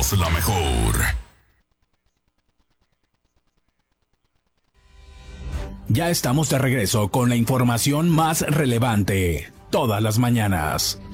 somos la mejor. Ya estamos de regreso con la información más relevante, todas las mañanas.